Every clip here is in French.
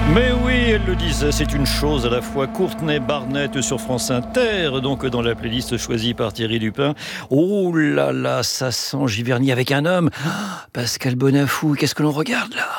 Mais oui, elle le disait, c'est une chose à la fois. Courtenay Barnett sur France Inter, donc dans la playlist choisie par Thierry Dupin. Oh là là, ça sent Giverny avec un homme. Pascal Bonafou, qu'est-ce que l'on regarde là ?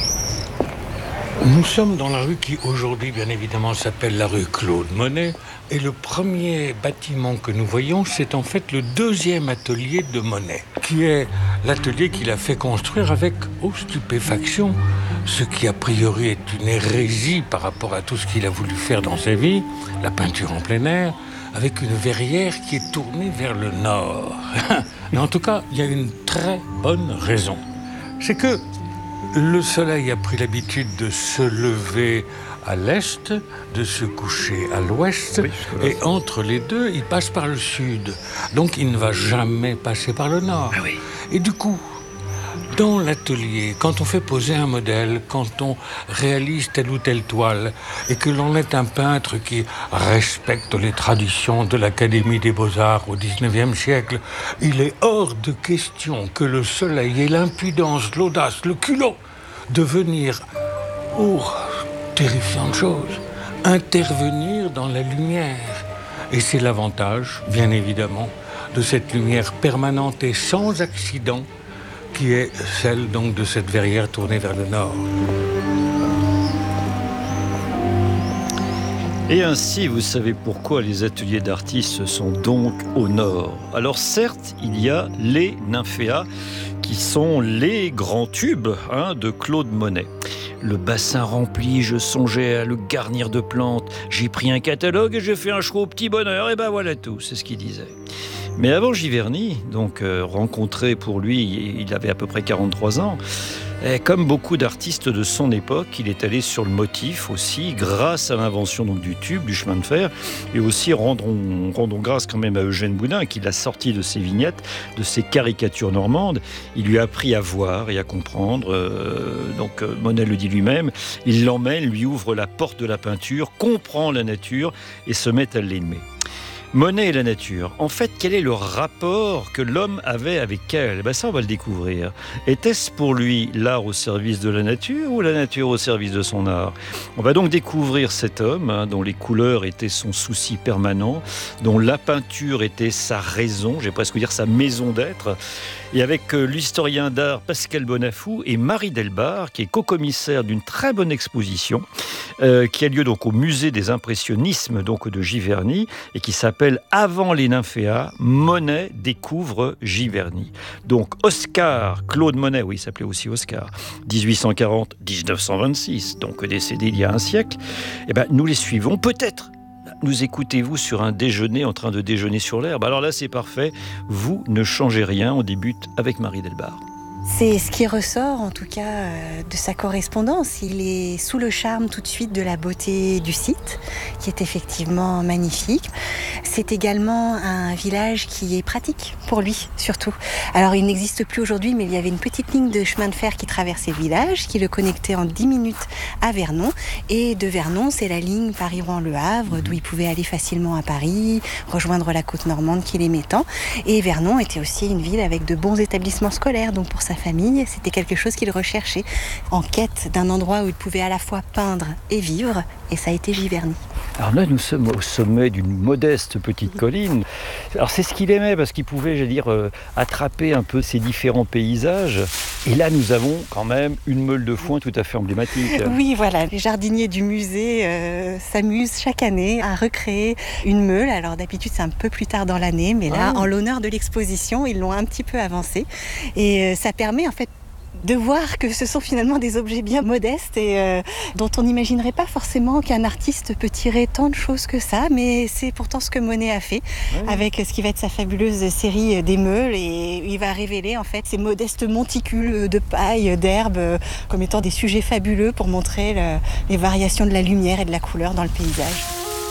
Nous sommes dans la rue qui aujourd'hui, bien évidemment, s'appelle la rue Claude Monet. Et le premier bâtiment que nous voyons, c'est en fait le deuxième atelier de Monet, qui est l'atelier qu'il a fait construire avec, stupéfaction, ce qui a priori est une hérésie par rapport à tout ce qu'il a voulu faire dans sa vie, la peinture en plein air, avec une verrière qui est tournée vers le nord. Mais en tout cas, il y a une très bonne raison. C'est que le soleil a pris l'habitude de se lever à l'est, de se coucher à l'ouest, oui, et entre les deux, il passe par le sud. Donc il ne va jamais passer par le nord. Ah oui. Et du coup, dans l'atelier, quand on fait poser un modèle, quand on réalise telle ou telle toile, et que l'on est un peintre qui respecte les traditions de l'Académie des Beaux-Arts au XIXe siècle, il est hors de question que le soleil ait l'impudence, l'audace, le culot de venir, terrifiante chose, intervenir dans la lumière. Et c'est l'avantage, bien évidemment, de cette lumière permanente et sans accident qui est celle donc de cette verrière tournée vers le nord. Et ainsi, vous savez pourquoi les ateliers d'artistes sont donc au nord. Alors certes, il y a les nymphéas qui sont les grands tubes de Claude Monet. Le bassin rempli, je songeais à le garnir de plantes. J'ai pris un catalogue et j'ai fait un choix au petit bonheur. Et ben voilà tout, c'est ce qu'il disait. Mais avant Giverny, donc rencontré pour lui, il avait à peu près 43 ans. Et comme beaucoup d'artistes de son époque, il est allé sur le motif aussi, grâce à l'invention donc, du tube, du chemin de fer, et aussi rendons grâce quand même à Eugène Boudin, qui l'a sorti de ses vignettes, de ses caricatures normandes. Il lui a appris à voir et à comprendre. Donc Monet le dit lui-même, il l'emmène, lui ouvre la porte de la peinture, comprend la nature et se met à l'aimer. Monet et la nature. En fait, quel est le rapport que l'homme avait avec elle ? Ça, on va le découvrir. Était-ce pour lui l'art au service de la nature ou la nature au service de son art ? On va donc découvrir cet homme dont les couleurs étaient son souci permanent, dont la peinture était sa raison, j'ai presque dire sa maison d'être. Et avec l'historien d'art Pascal Bonafou et Marie Delbar, qui est co-commissaire d'une très bonne exposition qui a lieu donc au musée des impressionnismes donc de Giverny et qui s'appelle Avant les nymphéas, Monet découvre Giverny. Donc Oscar Claude Monet, oui, il s'appelait aussi Oscar, 1840-1926, donc décédé il y a un siècle. Eh ben, nous les suivons peut-être. Nous écoutez-vous sur un déjeuner en train de déjeuner sur l'herbe. Alors là, c'est parfait. Vous ne changez rien. On débute avec Marie Delbar. C'est ce qui ressort en tout cas de sa correspondance. Il est sous le charme tout de suite de la beauté du site, qui est effectivement magnifique. C'est également un village qui est pratique pour lui, surtout. Alors il n'existe plus aujourd'hui, mais il y avait une petite ligne de chemin de fer qui traversait le village, qui le connectait en 10 minutes à Vernon. Et de Vernon, c'est la ligne Paris-Rouen-Le Havre, d'où il pouvait aller facilement à Paris, rejoindre la côte normande qu'il aimait tant. Et Vernon était aussi une ville avec de bons établissements scolaires, donc pour sa famille, c'était quelque chose qu'il recherchait, en quête d'un endroit où il pouvait à la fois peindre et vivre, et ça a été Giverny. Alors là, nous sommes au sommet d'une modeste petite colline. Alors c'est ce qu'il aimait, parce qu'il pouvait, attraper un peu ces différents paysages. Et là, nous avons quand même une meule de foin tout à fait emblématique. Oui, voilà, les jardiniers du musée s'amusent chaque année à recréer une meule. Alors d'habitude, c'est un peu plus tard dans l'année, mais là, en l'honneur de l'exposition, ils l'ont un petit peu avancé. Et ça permet en fait de voir que ce sont finalement des objets bien modestes et dont on n'imaginerait pas forcément qu'un artiste peut tirer tant de choses que ça, mais c'est pourtant ce que Monet a fait avec ce qui va être sa fabuleuse série des meules, et il va révéler en fait ces modestes monticules de paille, d'herbe comme étant des sujets fabuleux pour montrer les variations de la lumière et de la couleur dans le paysage.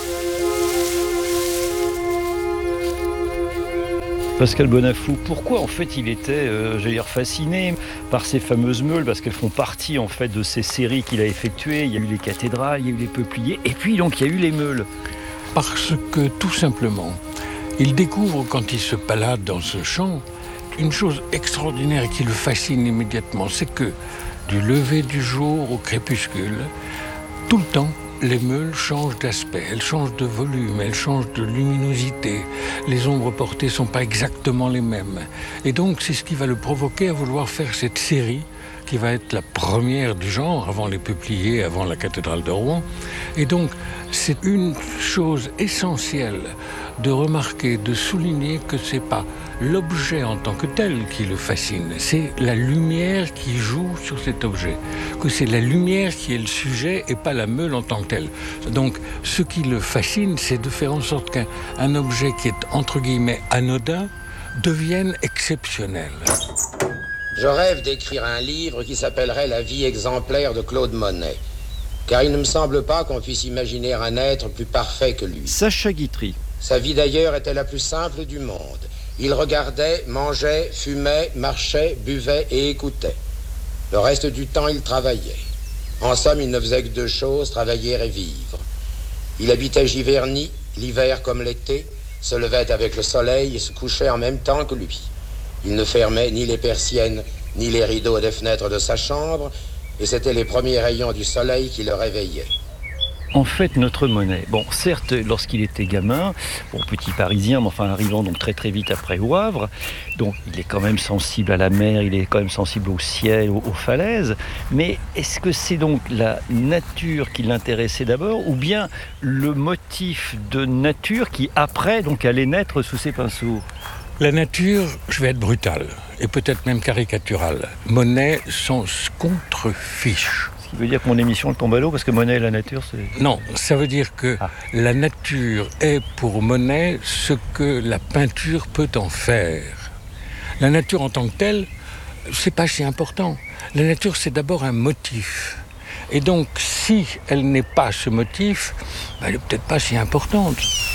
Pascal Bonafou, pourquoi en fait il était fasciné par ces fameuses meules, parce qu'elles font partie en fait de ces séries qu'il a effectuées. Il y a eu les cathédrales, il y a eu les peupliers, et puis donc il y a eu les meules. Parce que tout simplement, il découvre quand il se balade dans ce champ une chose extraordinaire qui le fascine immédiatement, c'est que du lever du jour au crépuscule, tout le temps, les meules changent d'aspect, elles changent de volume, elles changent de luminosité. Les ombres portées ne sont pas exactement les mêmes. Et donc, c'est ce qui va le provoquer à vouloir faire cette série qui va être la première du genre, avant les peupliers, avant la cathédrale de Rouen. Et donc, c'est une chose essentielle de remarquer, de souligner que ce n'est pas l'objet en tant que tel qui le fascine, c'est la lumière qui joue sur cet objet, que c'est la lumière qui est le sujet et pas la meule en tant que telle. Donc, ce qui le fascine, c'est de faire en sorte qu'un objet qui est, entre guillemets, anodin, devienne exceptionnel. Je rêve d'écrire un livre qui s'appellerait « La vie exemplaire de Claude Monet ». Car il ne me semble pas qu'on puisse imaginer un être plus parfait que lui. Sacha Guitry. Sa vie d'ailleurs était la plus simple du monde. Il regardait, mangeait, fumait, marchait, buvait et écoutait. Le reste du temps, il travaillait. En somme, il ne faisait que deux choses, travailler et vivre. Il habitait Giverny, l'hiver comme l'été, se levait avec le soleil et se couchait en même temps que lui. Il ne fermait ni les persiennes, ni les rideaux des fenêtres de sa chambre, et c'était les premiers rayons du soleil qui le réveillaient. En fait, notre Monet, bon, certes, lorsqu'il était gamin, petit Parisien, mais enfin arrivant donc très très vite après au Havre, donc il est quand même sensible à la mer, il est quand même sensible au ciel, aux falaises, mais est-ce que c'est donc la nature qui l'intéressait d'abord, ou bien le motif de nature qui après donc allait naître sous ses pinceaux ? La nature, je vais être brutal, et peut-être même caricatural. Monet s'en contrefiche. Ce qui veut dire que mon émission elle tombe à l'eau, parce que Monet et la nature, c'est... Non, ça veut dire que la nature est pour Monet ce que la peinture peut en faire. La nature en tant que telle, c'est pas si important. La nature, c'est d'abord un motif. Et donc, si elle n'est pas ce motif, elle n'est peut-être pas si importante.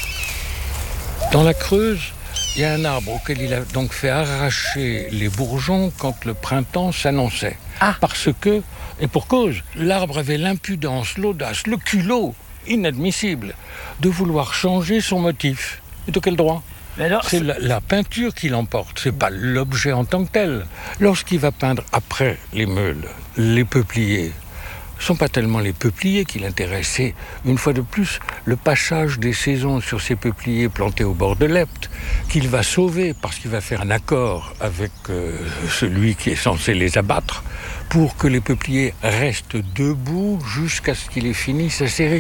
Dans la Creuse, il y a un arbre auquel il a donc fait arracher les bourgeons quand le printemps s'annonçait. Parce que, et pour cause, l'arbre avait l'impudence, l'audace, le culot inadmissible de vouloir changer son motif. Et de quel droit ? C'est la peinture qui l'emporte, c'est pas l'objet en tant que tel. Lorsqu'il va peindre après les meules, les peupliers, ce ne sont pas tellement les peupliers qui l'intéressent, c'est, une fois de plus, le passage des saisons sur ces peupliers plantés au bord de l'Epte, qu'il va sauver parce qu'il va faire un accord avec celui qui est censé les abattre, pour que les peupliers restent debout jusqu'à ce qu'il ait fini sa série.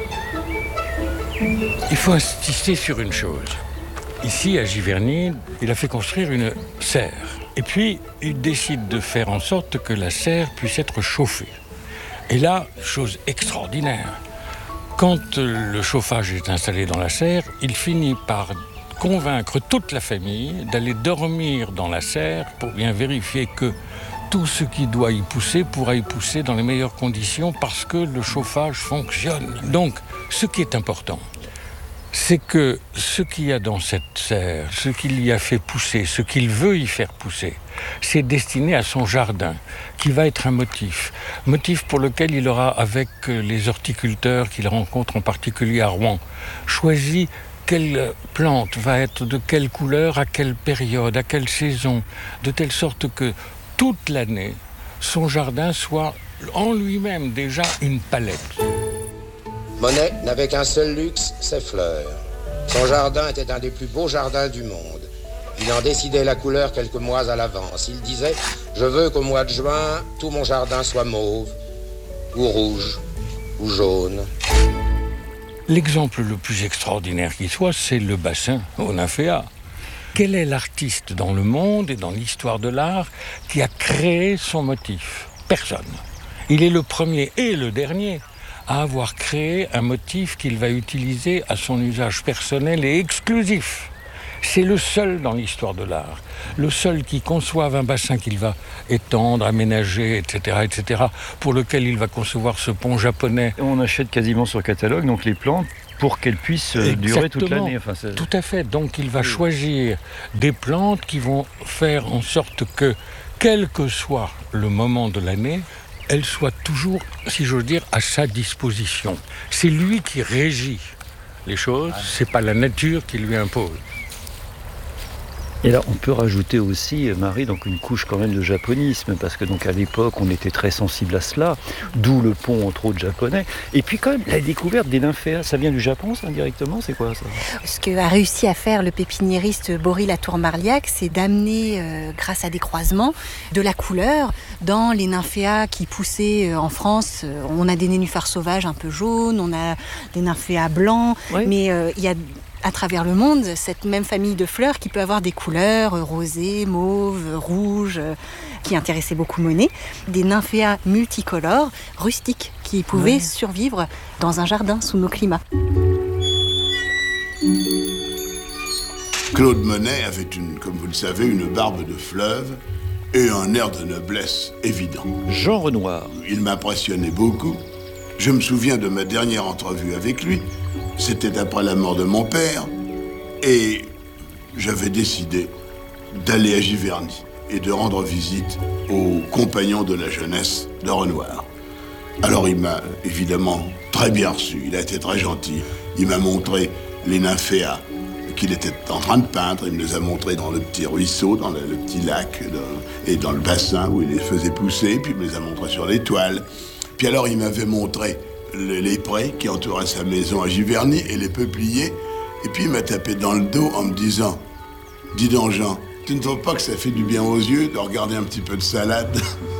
Il faut insister sur une chose. Ici, à Giverny, il a fait construire une serre. Et puis, il décide de faire en sorte que la serre puisse être chauffée. Et là, chose extraordinaire, quand le chauffage est installé dans la serre, il finit par convaincre toute la famille d'aller dormir dans la serre pour bien vérifier que tout ce qui doit y pousser pourra y pousser dans les meilleures conditions parce que le chauffage fonctionne. Donc, ce qui est important, c'est que ce qu'il y a dans cette serre, ce qu'il y a fait pousser, ce qu'il veut y faire pousser, c'est destiné à son jardin, qui va être un motif pour lequel il aura, avec les horticulteurs qu'il rencontre en particulier à Rouen, choisi quelle plante va être de quelle couleur, à quelle période, à quelle saison, de telle sorte que toute l'année, son jardin soit en lui-même déjà une palette. Monet n'avait qu'un seul luxe, ses fleurs. Son jardin était un des plus beaux jardins du monde. Il en décidait la couleur quelques mois à l'avance. Il disait « Je veux qu'au mois de juin, tout mon jardin soit mauve, ou rouge, ou jaune. » L'exemple le plus extraordinaire qui soit, c'est le bassin au nymphéa. Quel est l'artiste dans le monde et dans l'histoire de l'art qui a créé son motif ? Personne. Il est le premier et le dernier à avoir créé un motif qu'il va utiliser à son usage personnel et exclusif. C'est le seul dans l'histoire de l'art, le seul qui conçoive un bassin qu'il va étendre, aménager, etc., pour lequel il va concevoir ce pont japonais. On achète quasiment sur catalogue donc les plantes pour qu'elles puissent durer toute l'année. Enfin, tout à fait. Donc il va choisir des plantes qui vont faire en sorte que, quel que soit le moment de l'année, elles soient toujours, si j'ose dire, à sa disposition. C'est lui qui régit les choses, c'est pas la nature qui lui impose. Et là, on peut rajouter aussi, Marie, donc une couche quand même de japonisme, parce que donc à l'époque, on était très sensible à cela, d'où le pont entre autres japonais. Et puis quand même, la découverte des nymphéas, ça vient du Japon, ça, indirectement, c'est quoi ça? Ce qu'a réussi à faire le pépiniériste Bory Latour-Marliac, c'est d'amener, grâce à des croisements, de la couleur dans les nymphéas qui poussaient en France. On a des nénuphars sauvages un peu jaunes, on a des nymphéas blancs, oui. Mais il y a à travers le monde cette même famille de fleurs qui peut avoir des couleurs rosées, mauves, rouges, qui intéressaient beaucoup Monet. Des nymphéas multicolores, rustiques, qui pouvaient survivre dans un jardin sous nos climats. Claude Monet avait, comme vous le savez, une barbe de fleuve et un air de noblesse évident. Jean Renoir. Il m'impressionnait beaucoup. Je me souviens de ma dernière entrevue avec lui. C'était après la mort de mon père. Et j'avais décidé d'aller à Giverny et de rendre visite aux compagnons de la jeunesse de Renoir. Alors il m'a évidemment très bien reçu. Il a été très gentil. Il m'a montré les nymphéas qu'il était en train de peindre. Il me les a montrés dans le petit ruisseau, dans le petit lac et dans le bassin où il les faisait pousser. Puis il me les a montrés sur les toiles. Puis alors il m'avait montré les prés qui entouraient sa maison à Giverny et les peupliers. Et puis il m'a tapé dans le dos en me disant « Dis donc Jean, tu ne trouves pas que ça fait du bien aux yeux de regarder un petit peu de salade ?»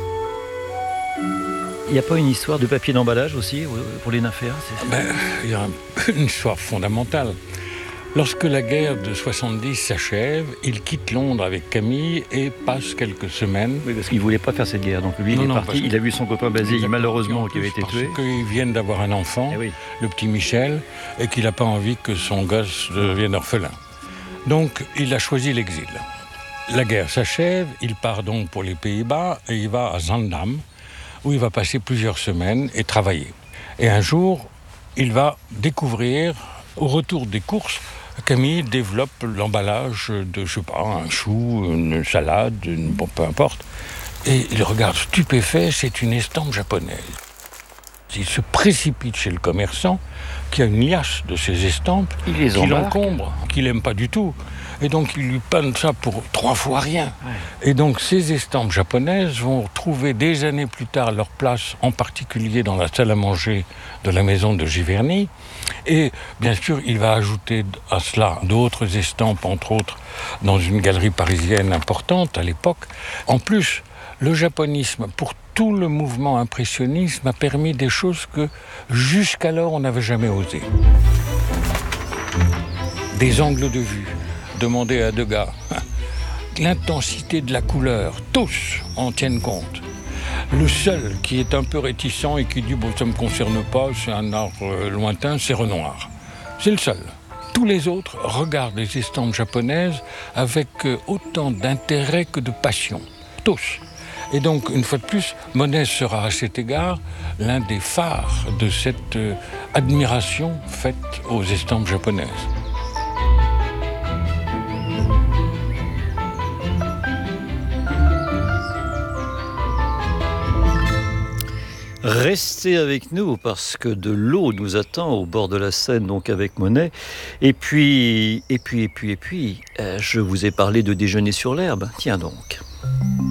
Il n'y a pas une histoire de papier d'emballage aussi pour les nymphéas? Il y a une histoire fondamentale. Lorsque la guerre de 70 s'achève, il quitte Londres avec Camille et passe quelques semaines. Oui, parce qu'il ne voulait pas faire cette guerre. Donc lui, il est parti. Il a vu son copain Basile, malheureusement, qui avait été tué. Parce qu'ils viennent d'avoir un enfant, le petit Michel, et qu'il n'a pas envie que son gosse devienne orphelin. Donc, il a choisi l'exil. La guerre s'achève, il part donc pour les Pays-Bas et il va à Zaandam, où il va passer plusieurs semaines et travailler. Et un jour, il va découvrir, au retour des courses, Camille développe l'emballage de, je sais pas, un chou, une salade, peu importe. Et il regarde stupéfait, c'est une estampe japonaise. Il se précipite chez le commerçant, qui a une liasse de ces estampes, qui l'encombre, qu'il n'aime pas du tout. Et donc, il lui panne ça pour 3 fois rien. Ouais. Et donc, ces estampes japonaises vont trouver des années plus tard leur place, en particulier dans la salle à manger de la maison de Giverny. Et bien sûr, il va ajouter à cela d'autres estampes, entre autres, dans une galerie parisienne importante à l'époque. En plus, le japonisme, pour tout le mouvement impressionniste, a permis des choses que jusqu'alors on n'avait jamais osé. Des angles de vue. Demandez à Degas. L'intensité de la couleur, tous en tiennent compte. Le seul qui est un peu réticent et qui dit « ça ne me concerne pas, c'est un art lointain », c'est Renoir. C'est le seul. Tous les autres regardent les estampes japonaises avec autant d'intérêt que de passion. Tous. Et donc, une fois de plus, Monet sera à cet égard l'un des phares de cette admiration faite aux estampes japonaises. Restez avec nous parce que de l'eau nous attend au bord de la Seine, donc avec Monet. Et puis, je vous ai parlé de déjeuner sur l'herbe. Tiens donc.